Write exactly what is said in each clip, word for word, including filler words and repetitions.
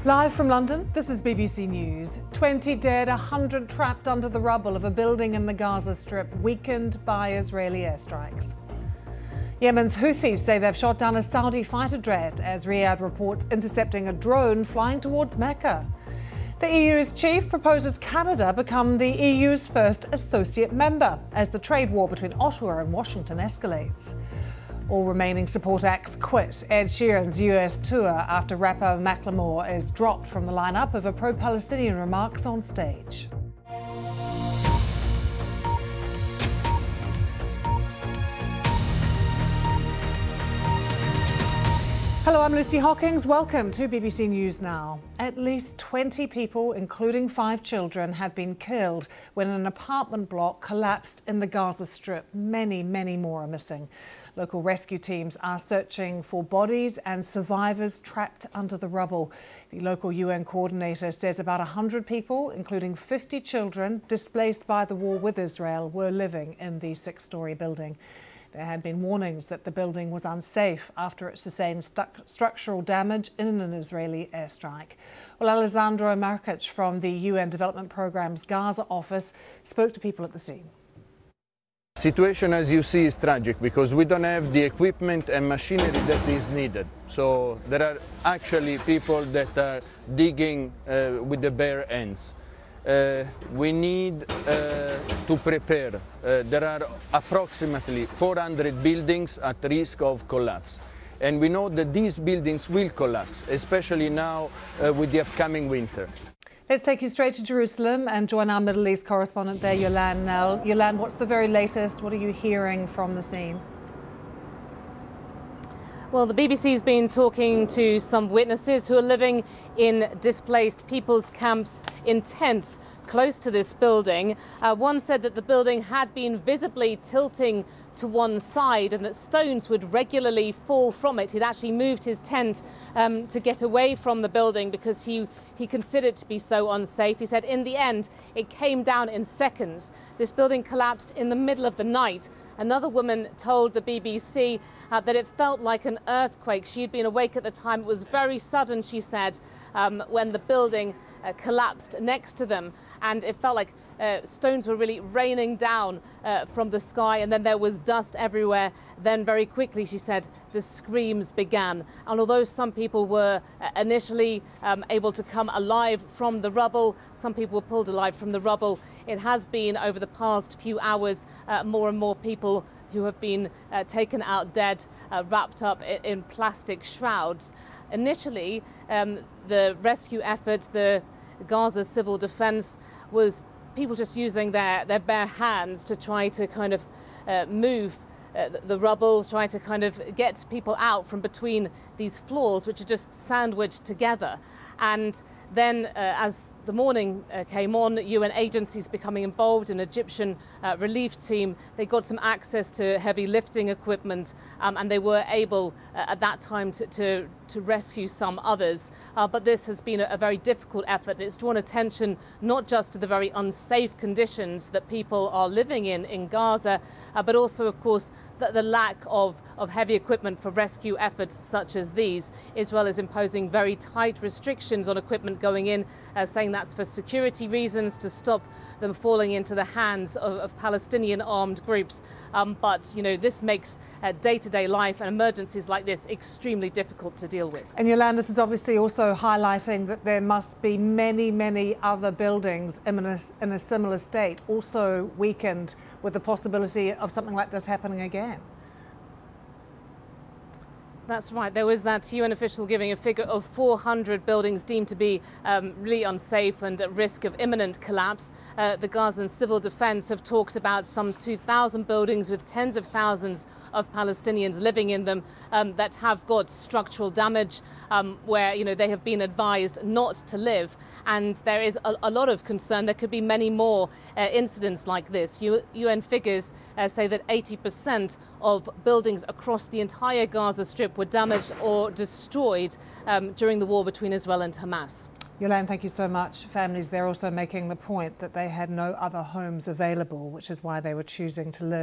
Live from London, this is B B C News. twenty dead, one hundred trapped under the rubble of a building in the Gaza Strip, weakened by Israeli airstrikes. Yemen's Houthis say they've shot down a Saudi fighter jet as Riyadh reports intercepting a drone flying towards Mecca. The E U's chief proposes Canada become the E U's first associate member as the trade war between Ottawa and Washington escalates. All remaining support acts quit Ed Sheeran's U S tour after rapper Macklemore is dropped from the lineup over pro-Palestinian remarks on stage. Hello, I'm Lucy Hockings. Welcome to B B C News Now. At least twenty people, including five children, have been killed when an apartment block collapsed in the Gaza Strip. Many, many more are missing. Local rescue teams are searching for bodies and survivors trapped under the rubble. The local U N coordinator says about one hundred people, including fifty children displaced by the war with Israel, were living in the six-storey building. There had been warnings that the building was unsafe after it sustained stu- structural damage in an Israeli airstrike. Well, Alessandro Markic from the U N Development Programme's Gaza office spoke to people at the scene. Situation, as you see, is tragic because we don't have the equipment and machinery that is needed. So there are actually people that are digging uh, with the bare hands. Uh, we need uh, to prepare. Uh, there are approximately four hundred buildings at risk of collapse. And we know that these buildings will collapse, especially now uh, with the upcoming winter. Let's take you straight to Jerusalem and join our Middle East correspondent there, Yolande Knell. Yolande, what's the very latest? What are you hearing from the scene? Well, the B B C's been talking to some witnesses who are living in displaced people's camps in tents close to this building. Uh, one said that the building had been visibly tilting to one side and that stones would regularly fall from it. He'd actually moved his tent um, to get away from the building because he, he considered it to be so unsafe. He said in the end, it came down in seconds. This building collapsed in the middle of the night. Another woman told the B B C uh, that it felt like an earthquake. She had been awake at the time. It was very sudden, she said, um, when the building uh, collapsed next to them. And it felt like uh, stones were really raining down uh, from the sky, and then there was dust everywhere. Then very quickly, she said, the screams began. And although some people were uh, initially um, able to come alive from the rubble, some people were pulled alive from the rubble, it has been over the past few hours uh, more and more people who have been uh, taken out dead, uh, wrapped up in, in plastic shrouds. Initially, um, the rescue effort, the Gaza Civil Defense, was people just using their, their bare hands to try to kind of uh, move uh, the rubble, try to kind of get people out from between these floors, which are just sandwiched together. And then, uh, as the morning uh, came on, U N agencies becoming involved, an Egyptian uh, relief team, they got some access to heavy lifting equipment, um, and they were able uh, at that time to, to, to rescue some others. Uh, but this has been a, a very difficult effort. It's drawn attention not just to the very unsafe conditions that people are living in in Gaza, uh, but also, of course, the, the lack of, of heavy equipment for rescue efforts such as these. Israel is imposing very tight restrictions on equipment going in, uh, saying that's for security reasons, to stop them falling into the hands of, of Palestinian armed groups. Um, but, you know, this makes uh, day-to-day life and emergencies like this extremely difficult to deal with. And Yolande, this is obviously also highlighting that there must be many, many other buildings in a, in a similar state, also weakened, with the possibility of something like this happening again. That's right. There was that U N official giving a figure of four hundred buildings deemed to be um, really unsafe and at risk of imminent collapse. Uh, the Gazan Civil Defense have talked about some two thousand buildings with tens of thousands of Palestinians living in them um, that have got structural damage, um, where, you know, they have been advised not to live. And there is a, a lot of concern. There could be many more uh, incidents like this. U UN figures uh, say that eighty percent of buildings across the entire Gaza Strip were damaged or destroyed um, during the war between Israel and Hamas. Yolande, thank you so much. Families, they're also making the point that they had no other homes available, which is why they were choosing to live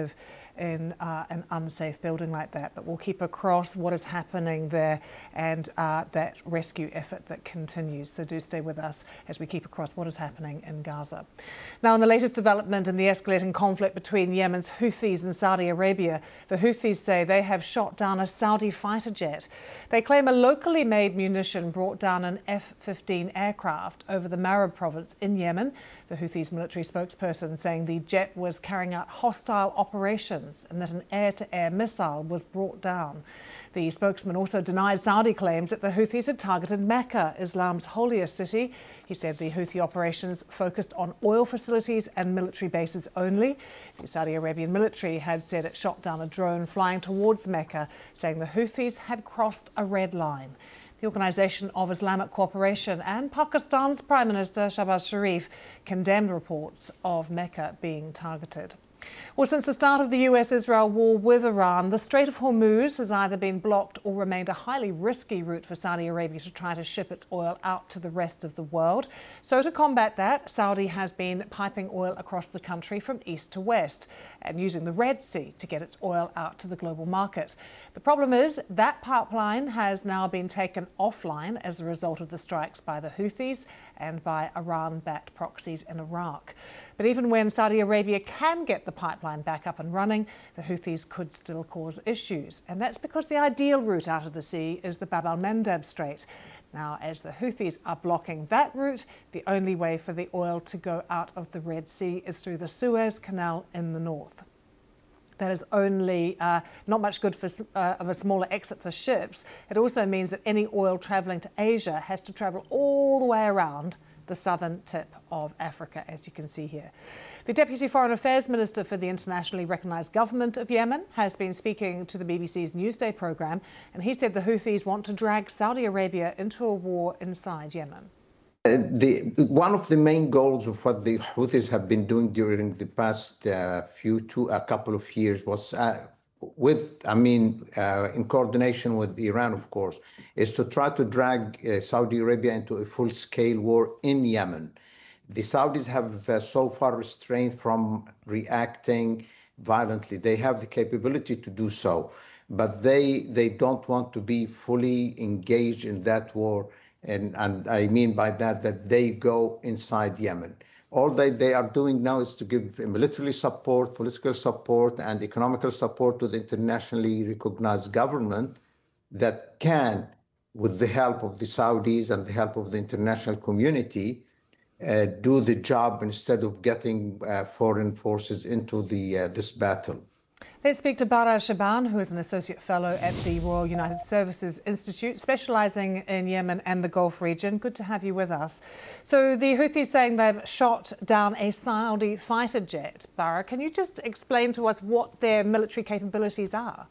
in uh, an unsafe building like that. But we'll keep across what is happening there and uh, that rescue effort that continues. So do stay with us as we keep across what is happening in Gaza. Now, in the latest development in the escalating conflict between Yemen's Houthis and Saudi Arabia, the Houthis say they have shot down a Saudi fighter jet. They claim a locally made munition brought down an F fifteen aircraft over the Marib province in Yemen. The Houthis military spokesperson saying the jet was carrying out hostile operations and that an air-to-air missile was brought down. The spokesman also denied Saudi claims that the Houthis had targeted Mecca, Islam's holiest city. He said the Houthi operations focused on oil facilities and military bases only. The Saudi Arabian military had said it shot down a drone flying towards Mecca, saying the Houthis had crossed a red line. The Organisation of Islamic Cooperation and Pakistan's Prime Minister Shahbaz Sharif condemned reports of Mecca being targeted. Well, since the start of the U S Israel war with Iran, the Strait of Hormuz has either been blocked or remained a highly risky route for Saudi Arabia to try to ship its oil out to the rest of the world. So to combat that, Saudi has been piping oil across the country from east to west and using the Red Sea to get its oil out to the global market. The problem is that pipeline has now been taken offline as a result of the strikes by the Houthis and by Iran-backed proxies in Iraq. But even when Saudi Arabia can get the pipeline back up and running, the Houthis could still cause issues. And that's because the ideal route out of the sea is the Bab al-Mandeb Strait. Now, as the Houthis are blocking that route, the only way for the oil to go out of the Red Sea is through the Suez Canal in the north. That is only uh, not much good for uh, of a smaller exit for ships. It also means that any oil travelling to Asia has to travel all the way around the southern tip of Africa, as you can see here. The Deputy Foreign Affairs Minister for the internationally recognised government of Yemen has been speaking to the B B C's Newsday programme, and he said the Houthis want to drag Saudi Arabia into a war inside Yemen. Uh, the, one of the main goals of what the Houthis have been doing during the past uh, few, two, a couple of years was uh, with, I mean, uh, in coordination with Iran, of course, is to try to drag uh, Saudi Arabia into a full-scale war in Yemen. The Saudis have uh, so far restrained from reacting violently. They have the capability to do so, but they they don't want to be fully engaged in that war. And, and I mean by that, that they go inside Yemen. All that they are doing now is to give military support, political support, and economical support to the internationally recognized government that can, with the help of the Saudis and the help of the international community, uh, do the job instead of getting uh, foreign forces into the uh, this battle. Let's speak to Bara Shaban, who is an Associate Fellow at the Royal United Services Institute, specialising in Yemen and the Gulf region. Good to have you with us. So the Houthis saying they've shot down a Saudi fighter jet. Bara, can you just explain to us what their military capabilities are?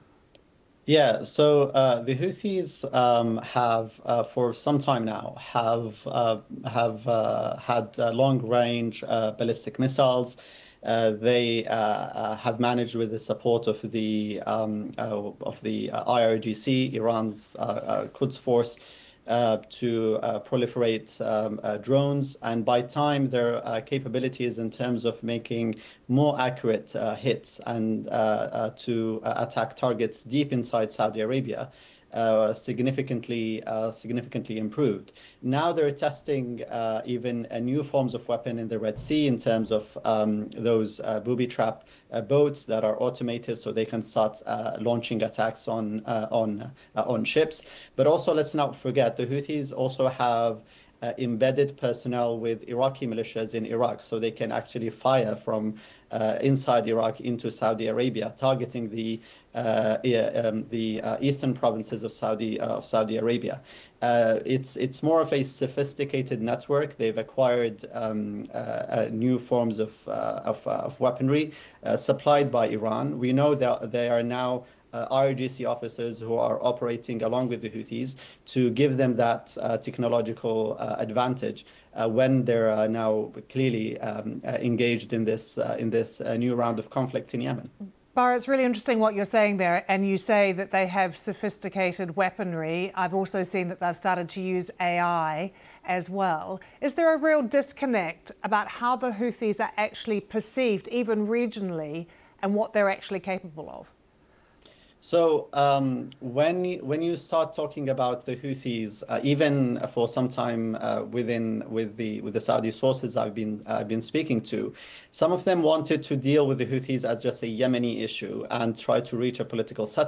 Yeah, so uh, the Houthis um, have, uh, for some time now, have uh, have uh, had uh, long-range uh, ballistic missiles. Uh, they uh, uh, have managed, with the support of the um, uh, of the uh, I R G C, Iran's uh, uh, Quds Force, uh, to uh, proliferate um, uh, drones. And by time, their uh, capabilities in terms of making more accurate uh, hits and uh, uh, to uh, attack targets deep inside Saudi Arabia Uh, significantly, uh, significantly improved. Now they're testing uh, even uh, new forms of weapon in the Red Sea in terms of um, those uh, booby trap uh, boats that are automated, so they can start uh, launching attacks on uh, on uh, on ships. But also, let's not forget, the Houthis also have Uh, embedded personnel with Iraqi militias in Iraq, so they can actually fire from uh, inside Iraq into Saudi Arabia, targeting the uh, um, the uh, eastern provinces of Saudi uh, of Saudi Arabia. Uh, it's it's more of a sophisticated network. They've acquired um, uh, uh, new forms of uh, of, uh, of weaponry uh, supplied by Iran. We know that they are now Uh, I R G C officers who are operating along with the Houthis to give them that uh, technological uh, advantage uh, when they're uh, now clearly um, uh, engaged in this uh, in this uh, new round of conflict in Yemen. Bara, it's really interesting what you're saying there, and you say that they have sophisticated weaponry. I've also seen that they've started to use A I as well. Is there a real disconnect about how the Houthis are actually perceived, even regionally, and what they're actually capable of? So um, when you, when you start talking about the Houthis, uh, even for some time uh, within with the with the Saudi sources I've been I've been speaking to, some of them wanted to deal with the Houthis as just a Yemeni issue and try to reach a political settlement.